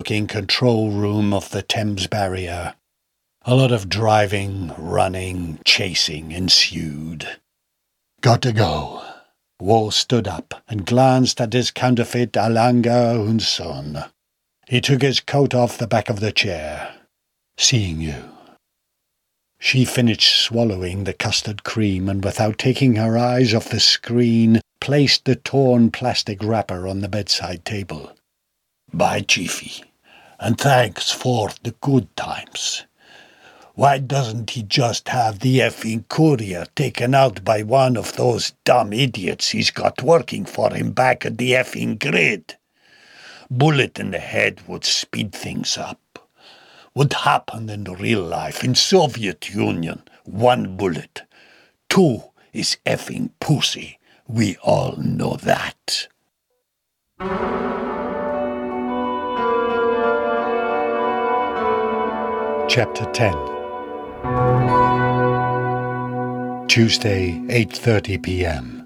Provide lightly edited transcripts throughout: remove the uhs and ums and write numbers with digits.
looking control room of the Thames barrier. A lot of driving, running, chasing ensued. "Got to go." Wall stood up and glanced at his counterfeit Alanger und Son. He took his coat off the back of the chair. "Seeing you." She finished swallowing the custard cream and, without taking her eyes off the screen, placed the torn plastic wrapper on the bedside table. "Bye, Chiefy, and thanks for the good times. Why doesn't he just have the effing courier taken out by one of those dumb idiots he's got working for him back at the effing grid? Bullet in the head would speed things up. Would happen in real life in Soviet Union. 1 bullet. 2 is effing pussy. We all know that." Chapter 10. Tuesday, 8:30 p.m.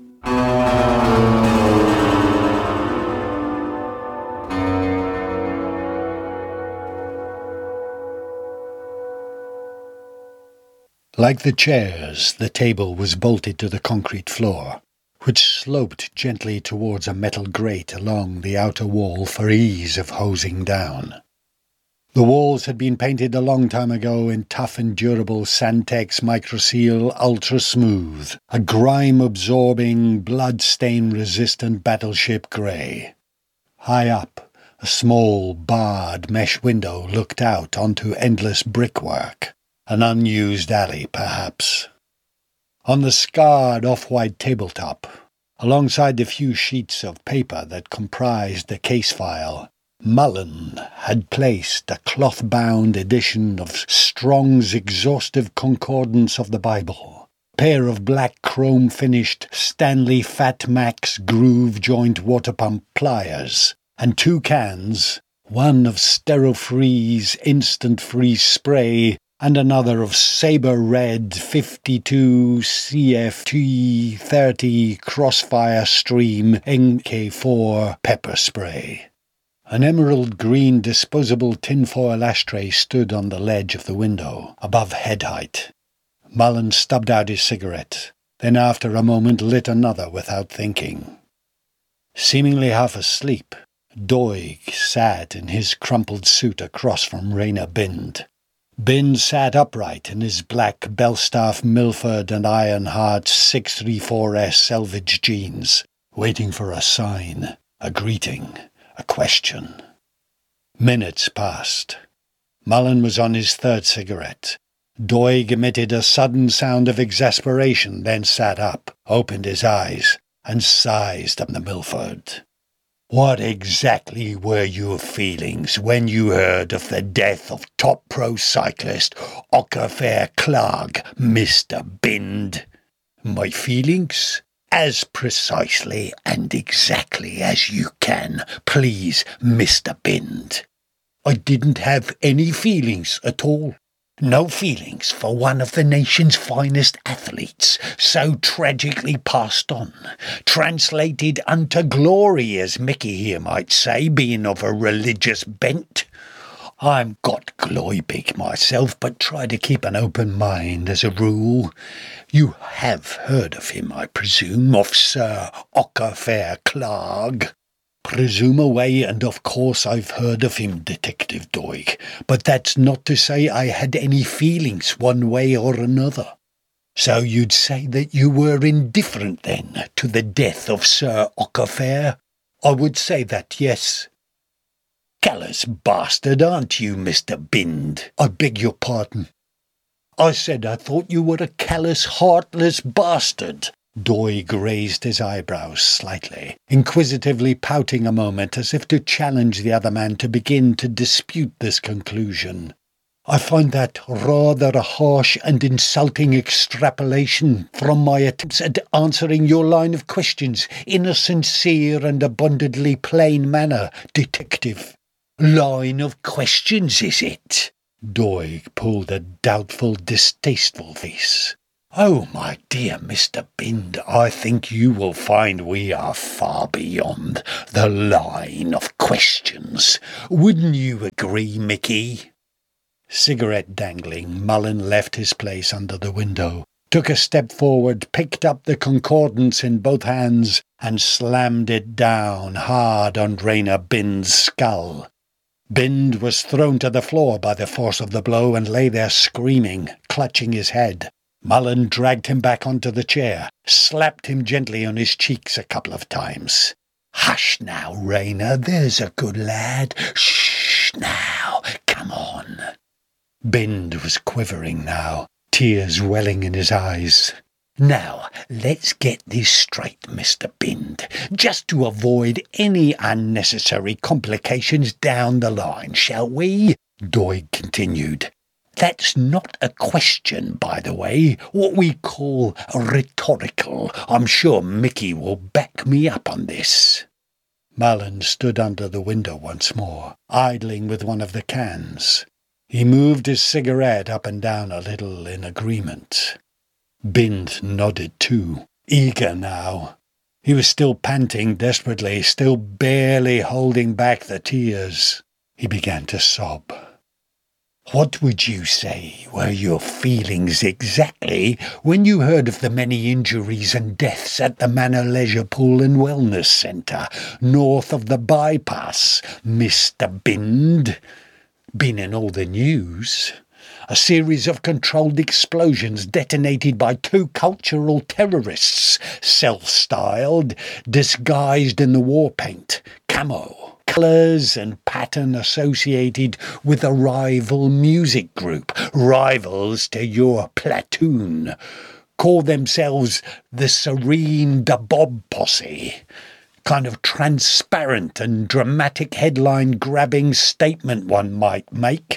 Like the chairs, the table was bolted to the concrete floor, which sloped gently towards a metal grate along the outer wall for ease of hosing down. The walls had been painted a long time ago in tough and durable Santex Microseal Ultra Smooth, a grime-absorbing, blood-stain-resistant battleship grey. High up, a small, barred mesh window looked out onto endless brickwork, an unused alley, perhaps. On the scarred off-white tabletop, alongside the few sheets of paper that comprised the case file, Mullen had placed a cloth-bound edition of Strong's Exhaustive Concordance of the Bible, a pair of black chrome-finished Stanley Fat Max groove-joint water pump pliers, and 2 cans, one of Sterofreeze Instant Freeze Spray and another of Sabre Red 52 CFT 30 Crossfire Stream MK4 pepper spray. An emerald-green disposable tinfoil ashtray stood on the ledge of the window, above head height. Mullen stubbed out his cigarette, then after a moment lit another without thinking. Seemingly half asleep, Doig sat in his crumpled suit across from Raina Bind. Bind sat upright in his black Belstaff Milford and Ironheart 634S selvage jeans, waiting for a sign, a greeting, a question. Minutes passed. Mullen was on his 3rd cigarette. Doig emitted a sudden sound of exasperation, then sat up, opened his eyes, and sized up the Milford. "What exactly were your feelings when you heard of the death of top pro cyclist Okafor Clark, Mr. Bind?" "My feelings?" "As precisely and exactly as you can, please, Mr. Bind." "I didn't have any feelings at all." "No feelings for one of the nation's finest athletes, so tragically passed on, translated unto glory, as Mickey here might say, being of a religious bent. I'm got gläubig myself, but try to keep an open mind as a rule. You have heard of him, I presume, of Sir Okafor Clark?" "Presume away, and of course I've heard of him, Detective Doig, but that's not to say I had any feelings one way or another." "So you'd say that you were indifferent, then, to the death of Sir Okafor?" "I would say that, yes." "Callous bastard, aren't you, Mr. Bind?" "I beg your pardon." "I said I thought you were a callous, heartless bastard." Doig raised his eyebrows slightly, inquisitively pouting a moment as if to challenge the other man to begin to dispute this conclusion. "I find that rather a harsh and insulting extrapolation from my attempts at answering your line of questions in a sincere and abundantly plain manner, Detective." "Line of questions, is it?" Doig pulled a doubtful, distasteful face. "Oh, my dear Mr. Bind, I think you will find we are far beyond the line of questions. Wouldn't you agree, Mickey?" Cigarette dangling, Mullen left his place under the window, took a step forward, picked up the concordance in both hands, and slammed it down hard on Rayner Bind's skull. Bind was thrown to the floor by the force of the blow and lay there screaming, clutching his head. Mullen dragged him back onto the chair, slapped him gently on his cheeks a couple of times. "Hush now, Rayner, there's a good lad. Shh now, come on." Bind was quivering now, tears welling in his eyes. "Now, let's get this straight, Mr. Bind, just to avoid any unnecessary complications down the line, shall we?" Doig continued. "That's not a question, by the way, what we call rhetorical. I'm sure Mickey will back me up on this." Mullen stood under the window once more, idling with one of the cans. He moved his cigarette up and down a little in agreement. Bind nodded too, eager now. He was still panting desperately, still barely holding back the tears. He began to sob. "What would you say were your feelings exactly when you heard of the many injuries and deaths at the Manor Leisure Pool and Wellness Centre, north of the bypass, Mr. Bind? Been in all the news. A series of controlled explosions detonated by two cultural terrorists, self-styled, disguised in the war paint, camo, colours and pattern associated with a rival music group, rivals to your platoon. Call themselves the Serene da Bob Posse. Kind of transparent and dramatic headline-grabbing statement one might make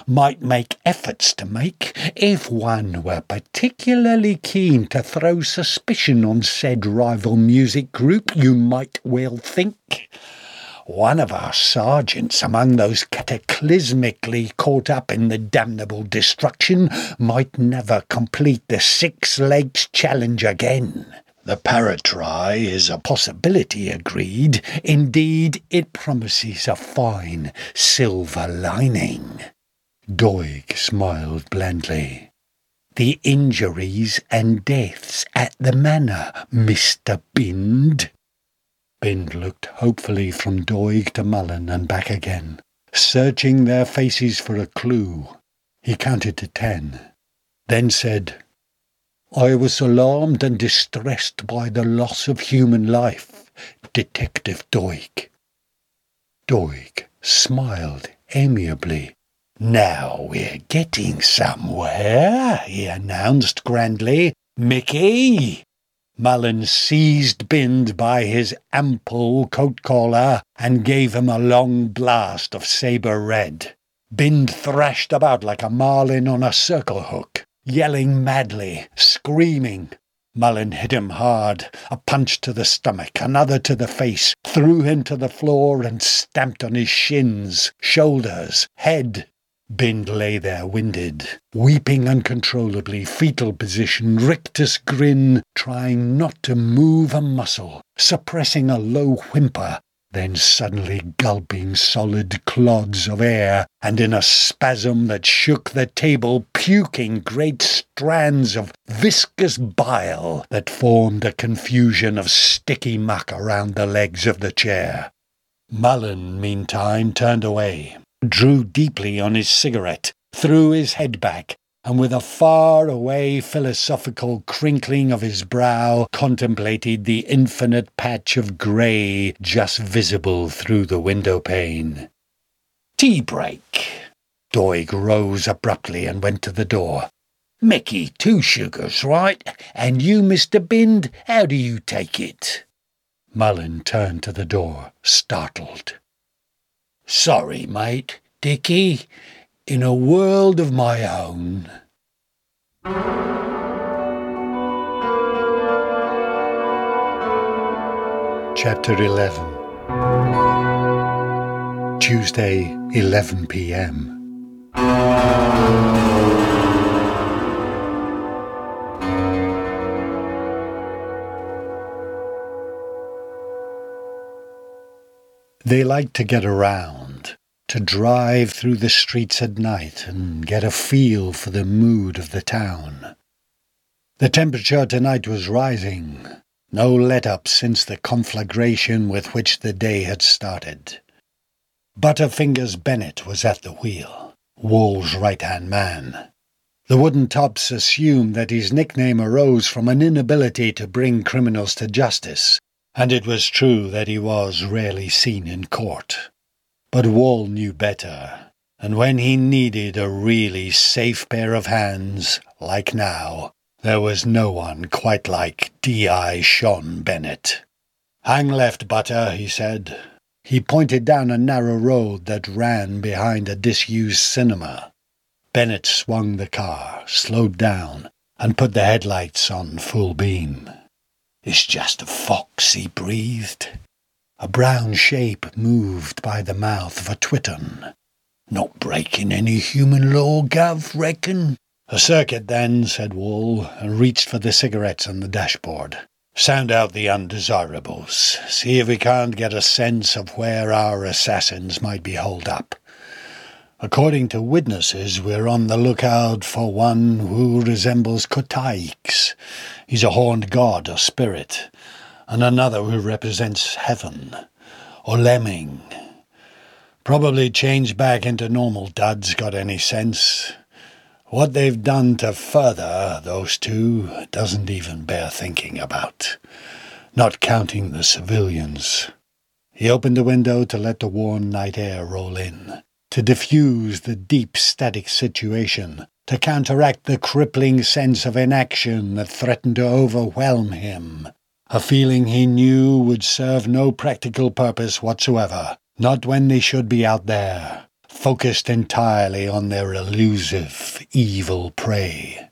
efforts to make, if one were particularly keen to throw suspicion on said rival music group, you might well think. One of our sergeants among those cataclysmically caught up in the damnable destruction might never complete the 6 Lakes challenge again. The paratry is a possibility, agreed. Indeed, it promises a fine silver lining." Doig smiled blandly. "The injuries and deaths at the manor, Mr. Bind?" Bind looked hopefully from Doig to Mullen and back again, searching their faces for a clue. He counted to 10, then said, "I was alarmed and distressed by the loss of human life, Detective Doig." Doig smiled amiably. "Now we're getting somewhere," he announced grandly. "Mickey!" Mullen seized Bind by his ample coat collar and gave him a long blast of sabre red. Bind thrashed about like a marlin on a circle hook, yelling madly, screaming. Mullen hit him hard, a punch to the stomach, another to the face, threw him to the floor and stamped on his shins, shoulders, head. Bind lay there winded, weeping uncontrollably, fetal position, rictus grin, trying not to move a muscle, suppressing a low whimper, then suddenly gulping solid clods of air, and in a spasm that shook the table, puking great strands of viscous bile that formed a confusion of sticky muck around the legs of the chair. Mullen, meantime, turned away, drew deeply on his cigarette, threw his head back, and with a far-away philosophical crinkling of his brow contemplated the infinite patch of grey just visible through the window-pane. "Tea break." Doig rose abruptly and went to the door. "Mickey, 2 sugars, right? And you, Mr. Bind, how do you take it?" Mullen turned to the door, startled. "Sorry, mate. Dickie, in a world of my own." Chapter 11. Tuesday, 11 p.m. They liked to get around, to drive through the streets at night and get a feel for the mood of the town. The temperature tonight was rising, no let-up since the conflagration with which the day had started. Butterfingers Bennett was at the wheel, Wall's right-hand man. The wooden tops assumed that his nickname arose from an inability to bring criminals to justice, and it was true that he was rarely seen in court. But Wall knew better, and when he needed a really safe pair of hands, like now, there was no one quite like D.I. Sean Bennett. "Hang left, Butter," he said. He pointed down a narrow road that ran behind a disused cinema. Bennett swung the car, slowed down, and put the headlights on full beam. "It's just a fox," he breathed. A brown shape moved by the mouth of a twittern. "Not breaking any human law, Gov, reckon?" "A circuit, then," said Wall, and reached for the cigarettes on the dashboard. "Sound out the undesirables. See if we can't get a sense of where our assassins might be holed up. According to witnesses, we're on the lookout for one who resembles Kotaix. He's a horned god or spirit, and another who represents heaven, or lemming. Probably changed back into normal duds, got any sense? What they've done to further those two doesn't even bear thinking about, not counting the civilians." He opened the window to let the warm night air roll in, to diffuse the deep static situation, to counteract the crippling sense of inaction that threatened to overwhelm him, a feeling he knew would serve no practical purpose whatsoever, not when they should be out there, focused entirely on their elusive, evil prey.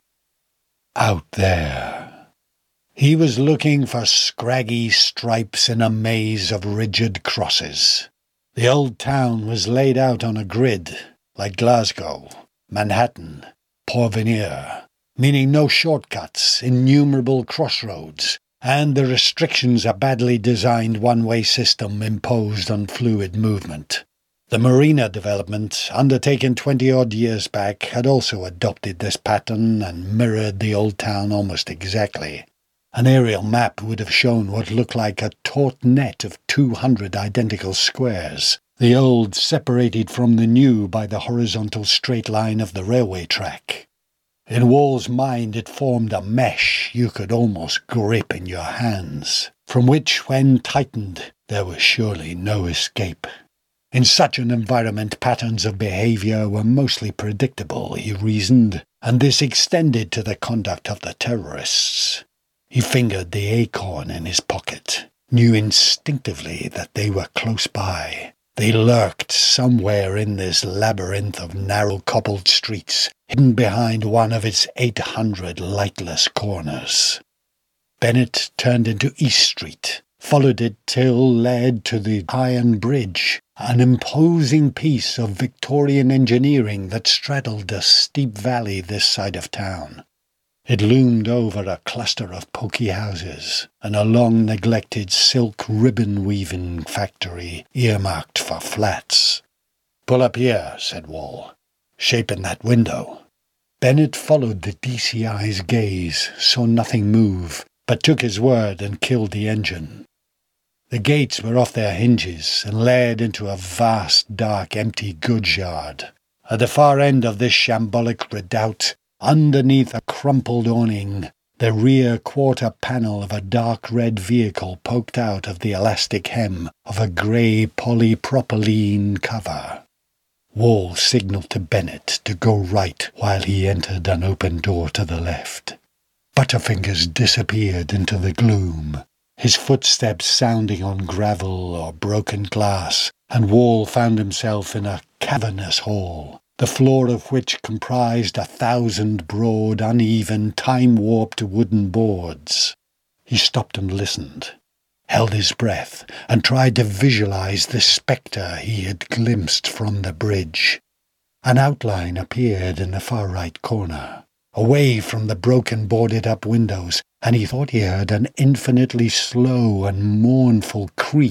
Out there. He was looking for scraggy stripes in a maze of rigid crosses. The old town was laid out on a grid, like Glasgow, Manhattan, Porvenir, meaning no shortcuts, innumerable crossroads, and the restrictions a badly designed one-way system imposed on fluid movement. The marina development, undertaken 20-odd years back, had also adopted this pattern and mirrored the old town almost exactly. An aerial map would have shown what looked like a taut net of 200 identical squares, the old separated from the new by the horizontal straight line of the railway track. In Wall's mind it formed a mesh you could almost grip in your hands, from which, when tightened, there was surely no escape. In such an environment, patterns of behaviour were mostly predictable, he reasoned, and this extended to the conduct of the terrorists. He fingered the acorn in his pocket, knew instinctively that they were close by. They lurked somewhere in this labyrinth of narrow cobbled streets, hidden behind one of its 800 lightless corners. Bennett turned into East Street, followed it till led to the Iron Bridge, an imposing piece of Victorian engineering that straddled a steep valley this side of town. It loomed over a cluster of poky houses and a long-neglected silk ribbon-weaving factory earmarked for flats. "Pull up here," said Wall. "Shape in that window." Bennett followed the DCI's gaze, saw nothing move, but took his word and killed the engine. The gates were off their hinges and led into a vast, dark, empty goods yard. At the far end of this shambolic redoubt, underneath a crumpled awning, the rear quarter panel of a dark red vehicle poked out of the elastic hem of a grey polypropylene cover. Wall signalled to Bennett to go right while he entered an open door to the left. Butterfingers disappeared into the gloom, his footsteps sounding on gravel or broken glass, and Wall found himself in a cavernous hall, the floor of which comprised 1,000 broad, uneven, time-warped wooden boards. He stopped and listened, held his breath, and tried to visualize the spectre he had glimpsed from the bridge. An outline appeared in the far right corner, away from the broken boarded-up windows, and he thought he heard an infinitely slow and mournful creak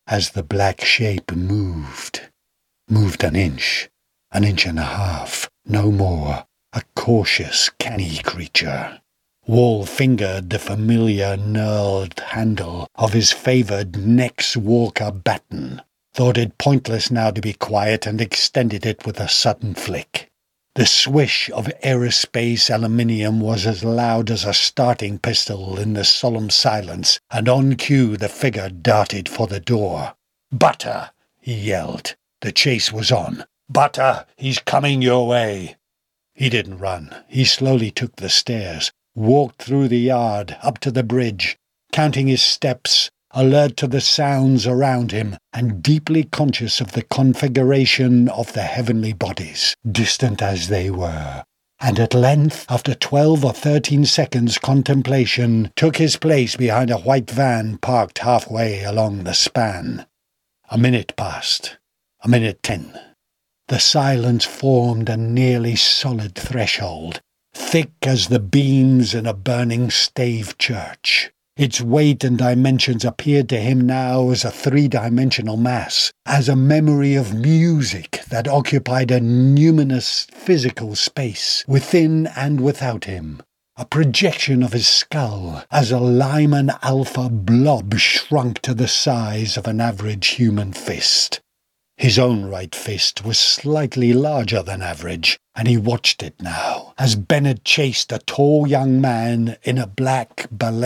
as the black shape moved. Moved an inch and a half, no more, a cautious, canny creature. Wall fingered the familiar knurled handle of his favoured Nex Walker baton, thought it pointless now to be quiet, and extended it with a sudden flick. The swish of aerospace aluminium was as loud as a starting pistol in the solemn silence, and on cue the figure darted for the door. "Butter!" he yelled. The chase was on. "Butter! He's coming your way!" He didn't run. He slowly took the stairs, walked through the yard, up to the bridge, counting his steps, alert to the sounds around him, and deeply conscious of the configuration of the heavenly bodies, distant as they were, and at length, after 12 or 13 seconds' contemplation, took his place behind a white van parked halfway along the span. A minute passed. A minute 10. The silence formed a nearly solid threshold, thick as the beams in a burning stave church. Its weight and dimensions appeared to him now as a three-dimensional mass, as a memory of music that occupied a numinous physical space within and without him, a projection of his skull, as a Lyman Alpha blob shrunk to the size of an average human fist. His own right fist was slightly larger than average, and he watched it now, as Bennett chased a tall young man in a black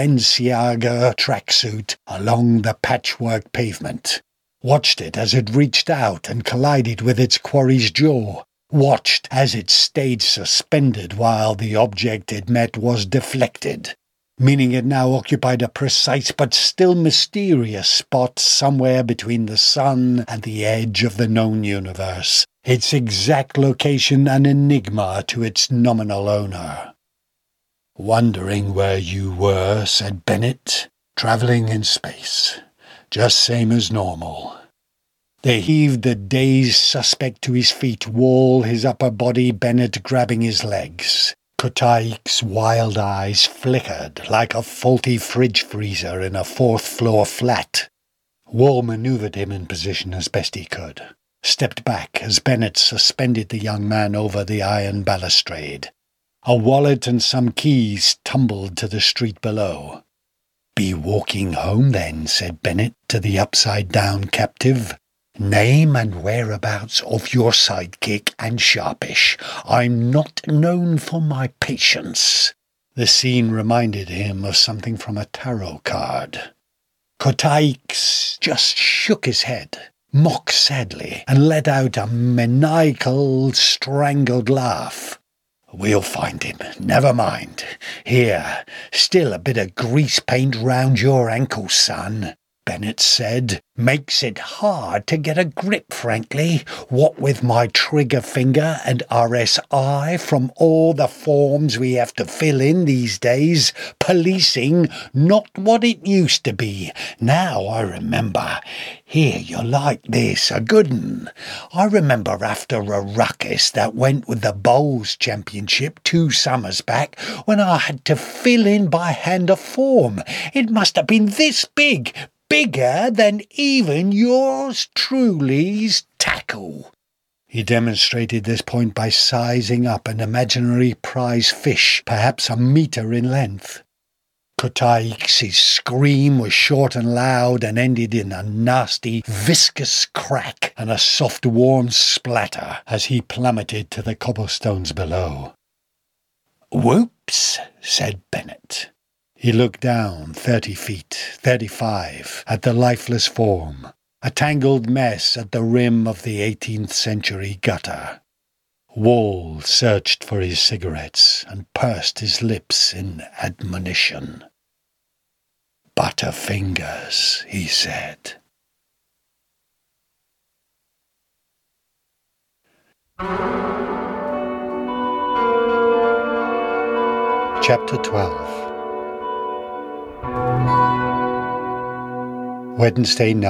Balenciaga tracksuit along the patchwork pavement. Watched it as it reached out and collided with its quarry's jaw. Watched as it stayed suspended while the object it met was deflected, meaning it now occupied a precise but still mysterious spot somewhere between the sun and the edge of the known universe, its exact location an enigma to its nominal owner. "Wondering where you were," said Bennett. "Travelling in space. Just same as normal." They heaved the dazed suspect to his feet, Wall his upper body, Bennett grabbing his legs. Kotaik's wild eyes flickered like a faulty fridge freezer in a fourth-floor flat. Wall manoeuvred him in position as best he could, stepped back as Bennett suspended the young man over the iron balustrade. A wallet and some keys tumbled to the street below. "Be walking home then," said Bennett to the upside-down captive. "Name and whereabouts of your sidekick and Sharpish. I'm not known for my patience." The scene reminded him of something from a tarot card. Kotaik just shook his head, mocked sadly, and let out a maniacal, strangled laugh. "We'll find him, never mind. Here, still a bit of grease paint round your ankle, son," Bennett said. "Makes it hard to get a grip, frankly, what with my trigger finger and RSI from all the forms we have to fill in these days. Policing, not what it used to be. Now I remember. Here, you're like this, a good 'un. I remember after a ruckus that went with the Bowls Championship 2 summers back, when I had to fill in by hand a form. It must have been this big, bigger than even yours truly's tackle." He demonstrated this point by sizing up an imaginary prize fish, perhaps a metre in length. Kotaik's scream was short and loud and ended in a nasty, viscous crack and a soft, warm splatter as he plummeted to the cobblestones below. "Whoops," said Bennett. He looked down 30 feet, 35, at the lifeless form, a tangled mess at the rim of the 18th century gutter. Wall searched for his cigarettes and pursed his lips in admonition. "Butterfingers," he said. Chapter 12. Wednesday night.